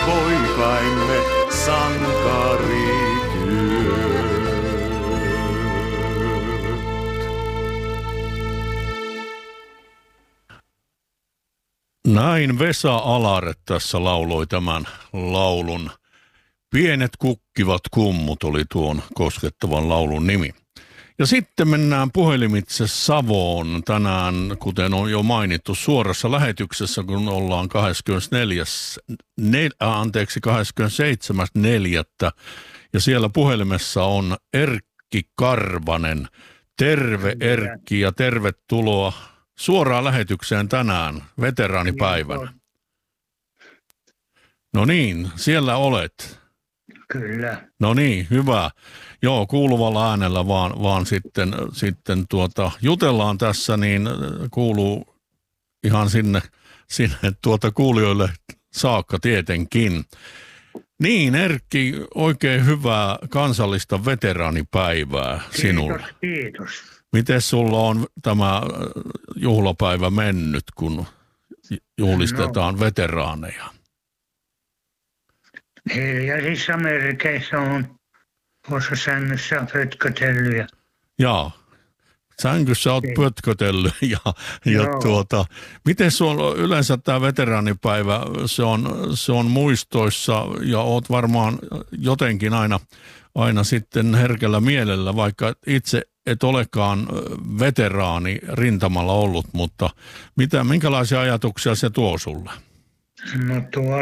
poikaimme sankarityöt. Näin Vesa Alare tässä lauloi tämän laulun. Pienet kukkivat kummut oli tuon koskettavan laulun nimi. Ja sitten mennään puhelimitse Savoon tänään, kuten on jo mainittu, suorassa lähetyksessä, kun ollaan 27.4. Ja siellä puhelimessa on Erkki Karvanen. Terve Erkki ja tervetuloa suoraan lähetykseen tänään, veteraanipäivänä. No niin, siellä olet. Kyllä. No niin, hyvä. Joo, kuuluvalla äänellä vaan sitten jutellaan tässä, niin kuuluu ihan sinne kuulijoille saakka tietenkin. Niin, Erkki, oikein hyvää kansallista veteraanipäivää sinulle. Kiitos. Miten sulla on tämä juhlapäivä mennyt, kun juhlistetaan veteraaneja? Hiljaisissa merkeissä on tuossa sängyssä pötkötellyt. Jaa, sängyssä olet pötkötellyt miten sulla yleensä tämä veteraanipäivä, se on muistoissa ja oot varmaan jotenkin aina sitten herkällä mielellä, vaikka itse et olekaan veteraani rintamalla ollut, mutta minkälaisia ajatuksia se tuo sulle? No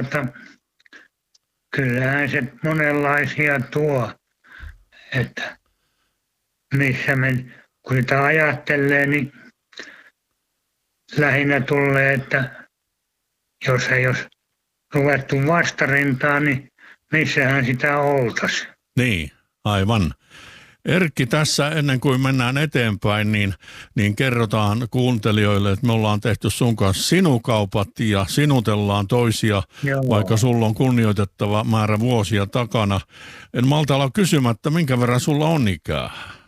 kyllähän se monenlaisia tuo, että missä kun sitä ajattelee, niin lähinnä tulee, että jos ei olisi ruvettu vastarintaan, niin missähän sitä oltaisiin. Niin, aivan. Erkki, tässä ennen kuin mennään eteenpäin, niin kerrotaan kuuntelijoille, että me ollaan tehty sun kanssa sinukaupat ja sinutellaan toisia, vaikka sulla on kunnioitettava määrä vuosia takana. En malta olla kysymättä, minkä verran sulla on ikää?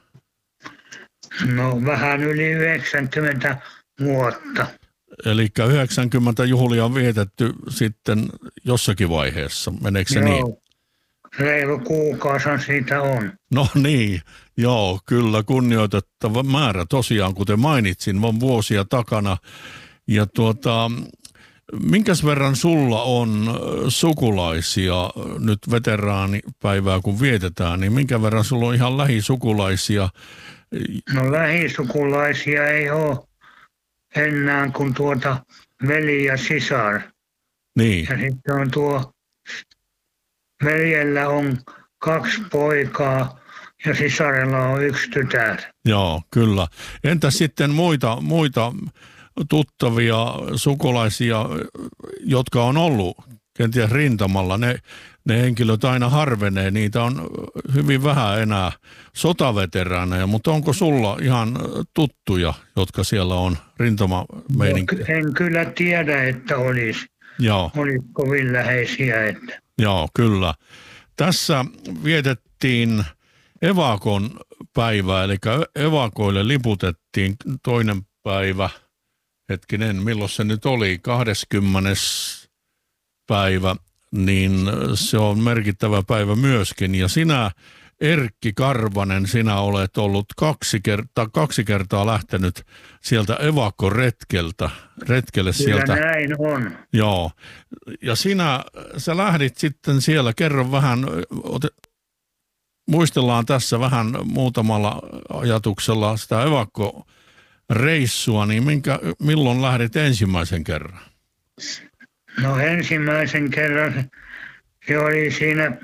No vähän yli 90 vuotta. Eli 90 juhlia on vietetty sitten jossakin vaiheessa, meneekö se niin? Reilu kuukausi siitä on. No niin, joo, kyllä kunnioitettava määrä tosiaan, kuten mainitsin, on vuosia takana. Ja minkäs verran sulla on sukulaisia nyt veteraanipäivää kun vietetään, niin minkä verran sulla on ihan lähisukulaisia? No lähisukulaisia ei ole enää kuin veli ja sisar. Niin. Ja sitten on veljellä on 2 poikaa ja sisarella on 1 tytär. Joo, kyllä. Entä sitten muita tuttavia sukulaisia, jotka on ollut kenties rintamalla? Ne henkilöt aina harvenee, niitä on hyvin vähän enää sotaveteraaneja, mutta onko sulla ihan tuttuja, jotka siellä on rintamameininki? En kyllä tiedä, että olisi kovin läheisiä. Joo, kyllä. Tässä vietettiin evakon päivää, eli evakoille liputettiin 2. päivä, milloin se nyt oli, 20. päivä, niin se on merkittävä päivä myöskin. Ja sinä, Erkki Karvanen, sinä olet ollut 2 kertaa lähtenyt sieltä retkelle sieltä. Kyllä näin on. Joo. Ja sä lähdit sitten siellä, kerro vähän, muistellaan tässä vähän muutamalla ajatuksella sitä evakkoreissua, niin milloin lähdit ensimmäisen kerran? No ensimmäisen kerran se oli siinä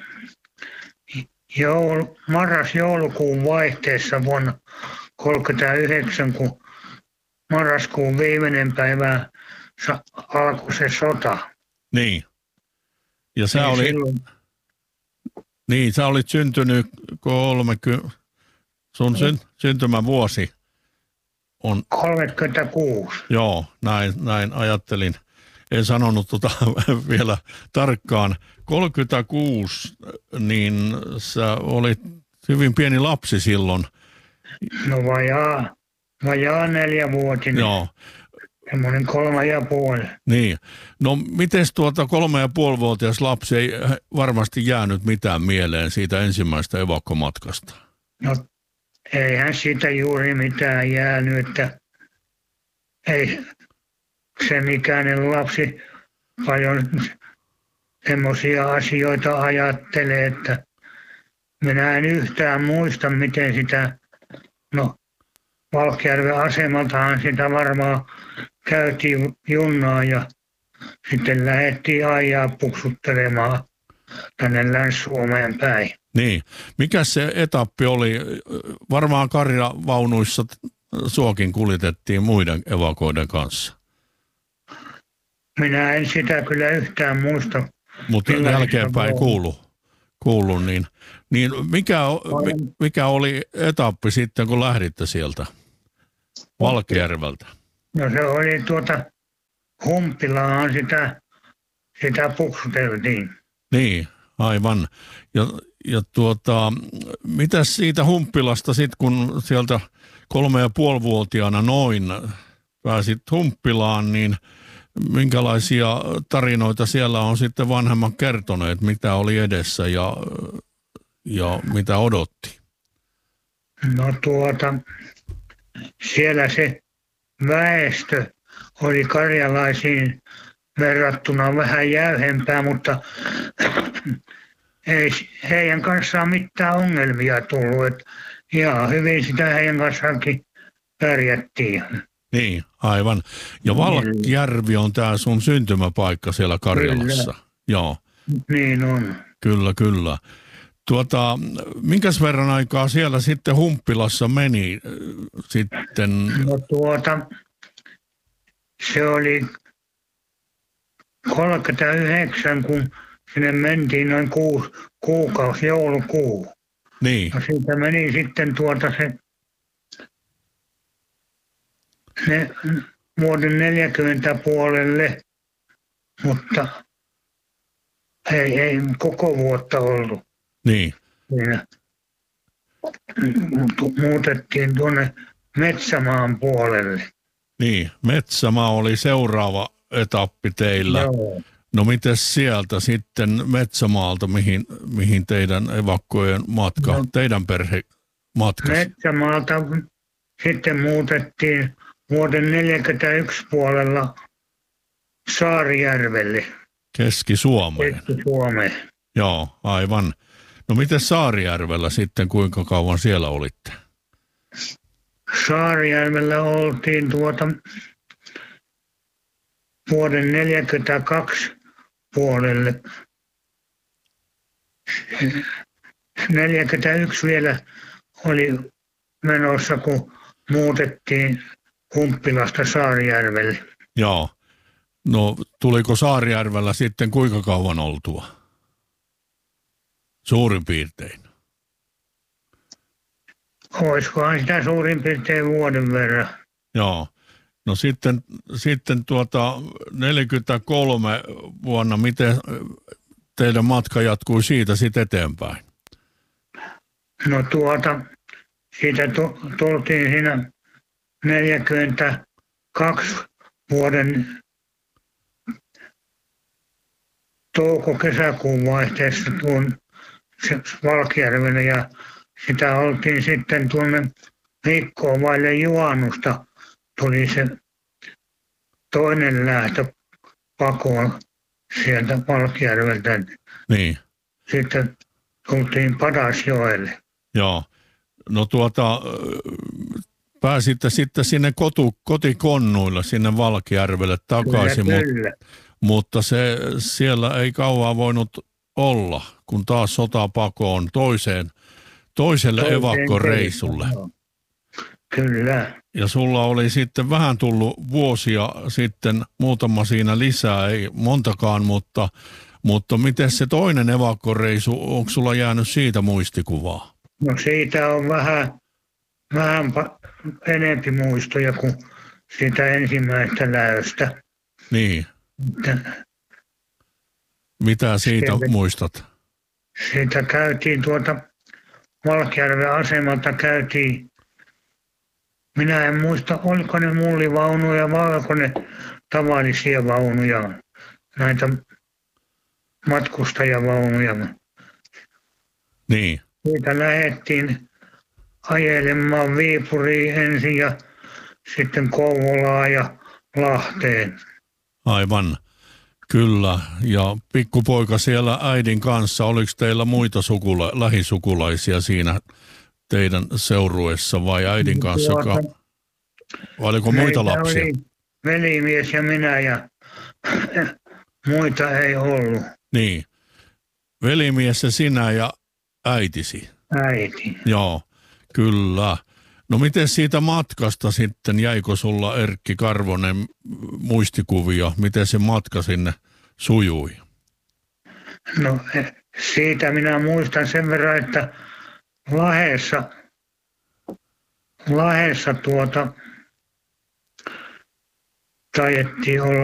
marras-joulukuun vaihteessa vuonna 1939, kun marraskuun viimeinen päivä alkoi se sota. Niin. Ja sä olit syntynyt 30, sun syntymävuosi on 36. Joo, näin ajattelin. En sanonut vielä tarkkaan. 36, niin sä olit hyvin pieni lapsi silloin. No vajaa 4-vuotinen. Joo. semmoinen 3,5. Niin. No mites 3,5-vuotias lapsi ei varmasti jäänyt mitään mieleen siitä ensimmäisestä evakkomatkasta? No eihän siitä juuri mitään jäänyt, että ei sen ikäinen lapsi paljon semmoisia asioita ajattelee, että minä en yhtään muista, miten sitä, no Valkjärven asemaltahan sitä varmaan käytiin junnaan ja sitten lähdettiin ajaa puksuttelemaan tänne Länsi-Suomeen päin. Niin. Mikä se etappi oli? Varmaan karjavaunuissa suokin kuljetettiin muiden evakoiden kanssa. Minä en sitä kyllä yhtään muista. Mutta jälkeenpäin kuulu niin mikä oli etappi sitten, kun lähditte sieltä Valkjärveltä? No se oli Humppilaan sitä puksuteltiin. Niin, aivan. Ja mitäs siitä Humppilasta sitten, kun sieltä 3,5-vuotiaana noin pääsit Humppilaan, niin minkälaisia tarinoita siellä on sitten vanhemmat kertoneet, mitä oli edessä ja mitä odotti? No siellä se väestö oli karjalaisiin verrattuna vähän jäyhempää, mutta ei heidän kanssaan mitään ongelmia tullut. Et ihan hyvin sitä heidän kanssaankin pärjättiin. Niin, aivan. Ja Valkjärvi on tämä sun syntymäpaikka siellä Karjalassa. Kyllä. Joo. Niin on. Kyllä. Minkäs verran aikaa siellä sitten Humppilassa meni sitten? No se oli 39, kun sinne mentiin noin kuukausi, joulukuu. Niin. No siitä meni sitten ne vuoden 40 puolelle, mutta ei koko vuotta ollut. Niin. Siinä muutettiin tuonne Metsämaan puolelle. Niin, Metsämaa oli seuraava etappi teillä. Joo. No mites sieltä sitten Metsämaalta, mihin teidän evakkojen matka, teidän perhe matkasi? Metsämaalta sitten muutettiin vuoden 41 puolella Saarijärvelle. Keski-Suomeen. Keski-Suomeen. Joo, aivan. No miten Saarijärvellä sitten, kuinka kauan siellä olitte? Saarijärvellä oltiin vuoden 42 puolelle. 41 vielä oli menossa, kun muutettiin Humppilasta Saarijärvelle. Joo. No tuliko Saarijärvellä sitten kuinka kauan oltua? Suurin piirtein. Olisikohan sitä suurin piirtein vuoden verran. Joo. No sitten 43 vuonna, miten teidän matka jatkui siitä sitten eteenpäin? No siitä tultiin siinä 42 vuoden touko-kesäkuun vaihteessa tuon Valkjärvelle ja sitä oltiin sitten tuonne viikkoa vaille juhannusta tuli se toinen lähtö pakoon sieltä Valkjärveltä. Niin. Sitten tultiin Padasjoelle. Joo. No pääsitte sitten sinne kotikonnuilla sinne Valkjärvelle takaisin, Kyllä. mutta siellä ei kauan voinut olla, kun taas sota pakoon toiselle evakkoreissulle. Kyllä. Ja sulla oli sitten vähän tullut vuosia sitten, muutama siinä lisää, ei montakaan, mutta miten se toinen evakkoreisu, onko sulla jäänyt siitä muistikuvaa? No siitä on vähän enempi muistoja kuin siitä ensimmäistä läystä. Niin. Mitä siitä muistat? Siitä käytiin Valkjärven asemalta käytiin Minä en muista, oliko ne mullivaunuja vai oliko ne tavallisia vaunuja, näitä matkustajavaunuja. Niin, Siitä lähdettiin ajelemaan Viipuriin ensin ja sitten Kouvolaan ja Lahteen. aivan. Kyllä, ja pikkupoika siellä äidin kanssa, oliko teillä muita lähisukulaisia siinä teidän seurueessa vai äidin kanssa, vai oliko muita Meitä lapsia? oli velimies ja minä ja muita ei ollut. Niin, velimies ja sinä ja äitisi. Äiti. Joo, kyllä. No miten siitä matkasta sitten, jäikö sulla Erkki Karvonen muistikuvia, miten se matka sinne sujui? No siitä minä muistan sen verran, että Lahdessa taidettiin olla